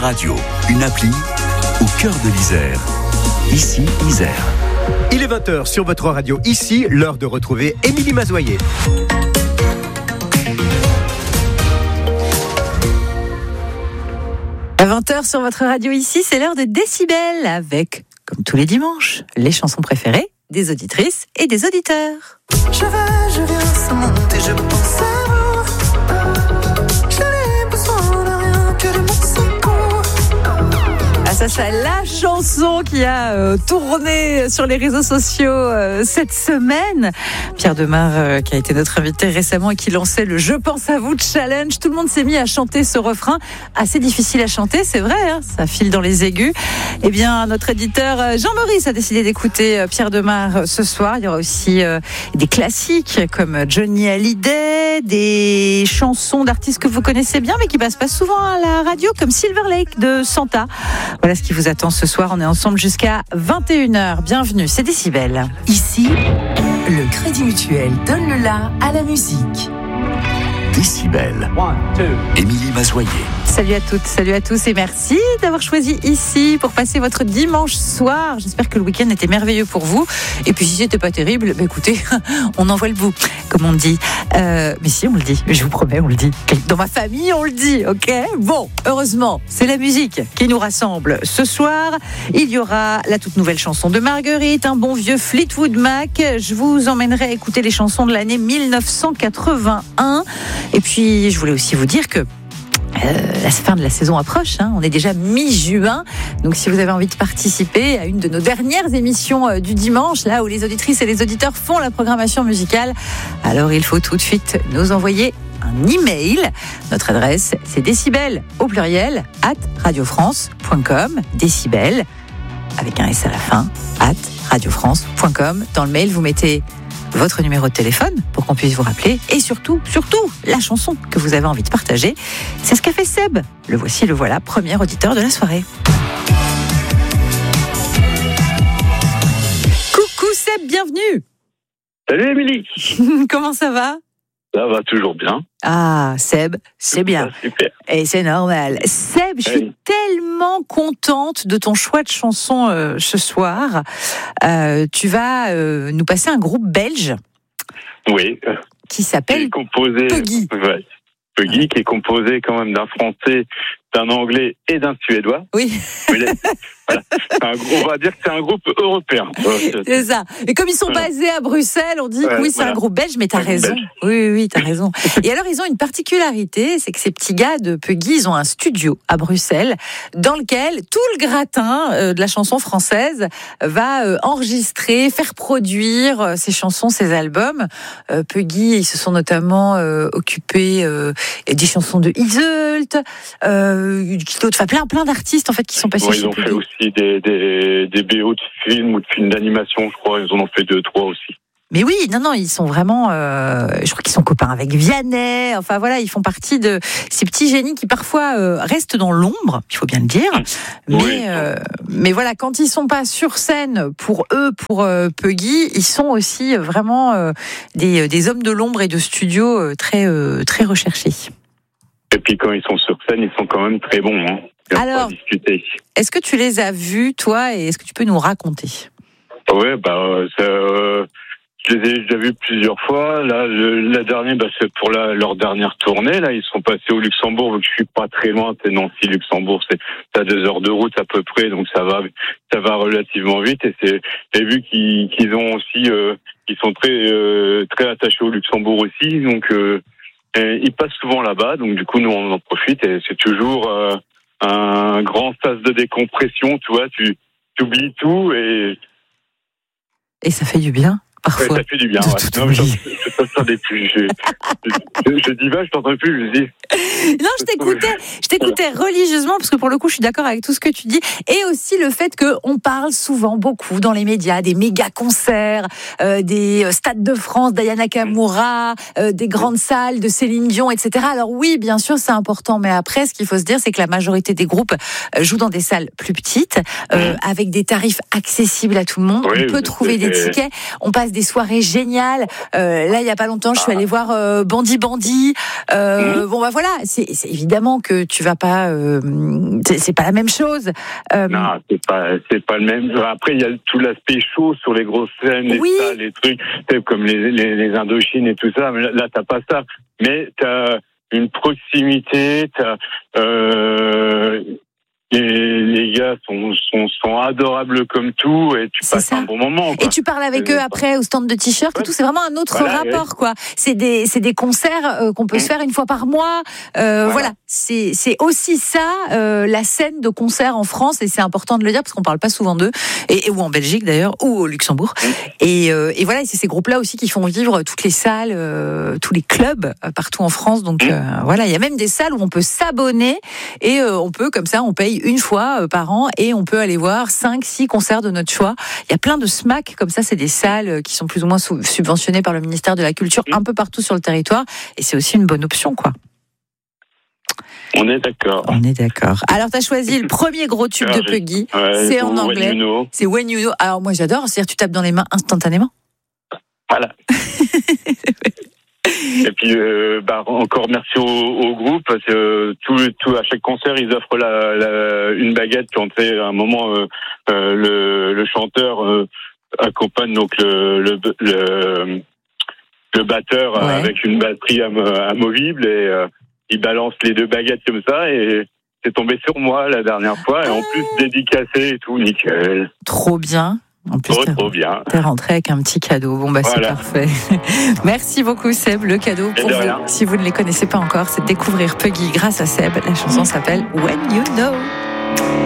Radio, une appli au cœur de l'Isère. Ici, Isère. Il est 20h sur votre radio. Ici, l'heure de retrouver Émilie Mazoyer. À 20h sur votre radio ici, c'est l'heure de Décibel avec, comme tous les dimanches, les chansons préférées des auditrices et des auditeurs. Je viens sans monter, je pense à vous. Je n'ai besoin de rien que de mon secours. Ah ça c'est la chanson qui a tourné sur les réseaux sociaux cette semaine. Pierre Demar qui a été notre invité récemment et qui lançait le Je pense à vous challenge. Tout le monde s'est mis à chanter ce refrain. Assez difficile à chanter, c'est vrai, hein, ça file dans les aigus. Eh bien, notre éditeur Jean-Maurice a décidé d'écouter Pierre Demar ce soir. Il y aura aussi des classiques comme Johnny Hallyday, des chansons d'artistes que vous connaissez bien mais qui passent pas souvent à la radio comme Silver Lake de Santa. Voilà ce qui vous attend ce soir. On est ensemble jusqu'à 21h. Bienvenue, c'est Décibel. Ici, le Crédit Mutuel donne le la à la musique. Décibel. Émilie Mazoyer. Salut à toutes, salut à tous et merci d'avoir choisi ici pour passer votre dimanche soir. J'espère que le week-end était merveilleux pour vous. Et puis si c'était pas terrible, bah écoutez, on envoie le bout, comme on dit. Mais si, on le dit, je vous promets, on le dit. Dans ma famille, on le dit, ok ? Bon, heureusement, c'est la musique qui nous rassemble. Ce soir, il y aura la toute nouvelle chanson de Marguerite, un bon vieux Fleetwood Mac. Je vous emmènerai écouter les chansons de l'année 1981. Et puis, je voulais aussi vous dire que la fin de la saison approche, hein. On est déjà mi-juin, donc si vous avez envie de participer à une de nos dernières émissions du dimanche, là où les auditrices et les auditeurs font la programmation musicale, alors il faut tout de suite nous envoyer un email. Notre adresse, c'est décibel au pluriel @radiofrance.com, décibel avec un S à la fin @radiofrance.com. Dans le mail, vous mettez votre numéro de téléphone pour qu'on puisse vous rappeler et surtout, la chanson que vous avez envie de partager. C'est ce qu'a fait Seb. Le voici, le voilà, premier auditeur de la soirée. Coucou Seb, bienvenue. Salut Émilie. Comment ça va ? Ça va toujours bien. Ah, Seb, c'est bien. Super. Et c'est normal. Seb, je suis tellement contente de ton choix de chanson ce soir. Tu vas nous passer un groupe belge. Oui. Qui s'appelle Puggy. Ouais. Puggy, qui est composé quand même d'un Français, d'un Anglais et d'un Suédois. Oui. Voilà. On va dire que c'est un groupe européen. C'est ça. Et comme ils sont basés à Bruxelles, on dit que oui, c'est un groupe belge, mais t'as raison. Oui, t'as raison. Et alors, ils ont une particularité, c'est que ces petits gars de Puggy, ils ont un studio à Bruxelles dans lequel tout le gratin de la chanson française va enregistrer, faire produire ces chansons, ces albums. Puggy, ils se sont notamment occupés des chansons de Iseult, plein d'artistes en fait qui sont passés chez ils ont Puggy. fait aussi des BO de films ou de films d'animation, je crois. Ils en ont fait 2-3 aussi. Mais oui, non, ils sont vraiment... je crois qu'ils sont copains avec Vianney. Enfin voilà, ils font partie de ces petits génies qui parfois restent dans l'ombre, il faut bien le dire. Mais voilà, quand ils sont pas sur scène pour eux, pour Puggy, ils sont aussi vraiment des hommes de l'ombre et de studio très recherchés. Et puis quand ils sont sur scène, ils sont quand même très bons. Hein. Alors, est-ce que tu les as vus, toi, et est-ce que tu peux nous raconter ? Oui, je les ai déjà vus plusieurs fois. Là, la dernière, c'est pour leur dernière tournée. Là, ils sont passés au Luxembourg, vu que je suis pas très loin. C'est Nancy-Luxembourg, c'est à 2 heures de route à peu près, donc ça va relativement vite. Et vu qu'ils ont aussi, ils sont très attachés au Luxembourg aussi, donc ils passent souvent là-bas. Donc du coup, nous on en profite et c'est toujours un grand sas de décompression, tu vois, tu oublies tout et ça fait du bien. Parfois. Ouais, ça fait du bien, ouais. Non, mais je t'entendais plus. Je divague, je t'entends plus, je dis. Non, je t'écoutais religieusement, parce que pour le coup, je suis d'accord avec tout ce que tu dis. Et aussi le fait qu'on parle souvent, beaucoup, dans les médias, des méga concerts, des Stades de France, d'Aya Nakamura, des grandes salles de Céline Dion, etc. Alors oui, bien sûr, c'est important. Mais après, ce qu'il faut se dire, c'est que la majorité des groupes jouent dans des salles plus petites, avec des tarifs accessibles à tout le monde. Oui, on peut trouver des tickets. On passe des soirées géniales. Là, il y a pas longtemps, je suis allée voir Bandit. Bon, bah voilà, c'est évidemment que tu vas pas, c'est pas la même chose. Non, c'est pas le même. Après, il y a tout l'aspect chaud sur les grosses scènes, les salles, les trucs, comme les Indochines et tout ça. Mais là, t'as pas ça. Mais t'as une proximité, les gars sont adorables comme tout, et tu passes un bon moment, quoi. Et tu parles avec eux après au stand de t-shirt et tout. C'est vraiment un autre rapport, quoi. C'est des concerts qu'on peut se faire une fois par mois. Voilà. C'est aussi ça, la scène de concert en France, et c'est important de le dire parce qu'on parle pas souvent d'eux, ou en Belgique d'ailleurs, ou au Luxembourg. Et voilà, c'est ces groupes-là aussi qui font vivre toutes les salles, tous les clubs partout en France. Donc voilà, il y a même des salles où on peut s'abonner et on peut comme ça, on paye une fois par an et on peut aller voir 5-6 concerts de notre choix. Il y a plein de SMAC comme ça, c'est des salles qui sont plus ou moins subventionnées par le ministère de la Culture un peu partout sur le territoire, et c'est aussi une bonne option, quoi. On est d'accord. Alors, tu as choisi le premier gros tube de Puggy. C'est en anglais. C'est When You Know. Alors, moi, j'adore. C'est-à-dire, tu tapes dans les mains instantanément. Voilà. Et puis, encore merci au groupe, parce que à chaque concert, ils offrent une baguette quand c'est un moment le chanteur accompagne donc le batteur avec une batterie amovible, et il balance les 2 baguettes comme ça, et c'est tombé sur moi la dernière fois, et en plus dédicacé et tout, nickel. Trop bien. En plus, trop bien. T'es rentré avec un petit cadeau. Bon, voilà. C'est parfait. Merci beaucoup, Seb. Le cadeau pour vous, si vous ne les connaissez pas encore, c'est de découvrir Puggy grâce à Seb. La chanson s'appelle When You Know.